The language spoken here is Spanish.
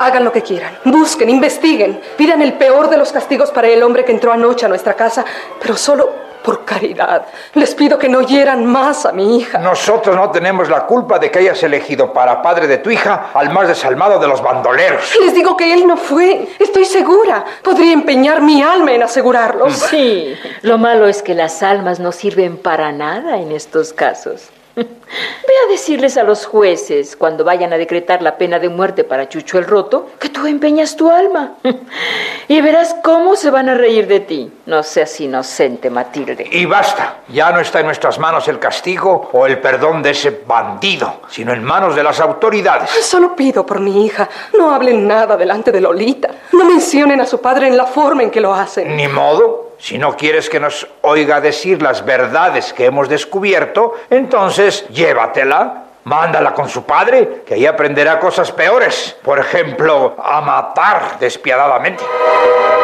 Hagan lo que quieran. Busquen, investiguen. Pidan el peor de los castigos para el hombre que entró anoche a nuestra casa, pero solo por caridad. Les pido que no hieran más a mi hija. Nosotros no tenemos la culpa de que hayas elegido para padre de tu hija al más desalmado de los bandoleros. Les digo que él no fue. Estoy segura. Podría empeñar mi alma en asegurarlo. Sí, lo malo es que las almas no sirven para nada en estos casos. Ve a decirles a los jueces, cuando vayan a decretar la pena de muerte para Chucho el Roto, que tú empeñas tu alma. Y verás cómo se van a reír de ti. No seas inocente, Matilde. Y basta. Ya no está en nuestras manos el castigo o el perdón de ese bandido, sino en manos de las autoridades. Solo pido por mi hija. No hablen nada delante de Lolita. No mencionen a su padre en la forma en que lo hacen. Ni modo. Si no quieres que nos oiga decir las verdades que hemos descubierto, entonces llévatela, mándala con su padre, que ahí aprenderá cosas peores. Por ejemplo, a matar despiadadamente.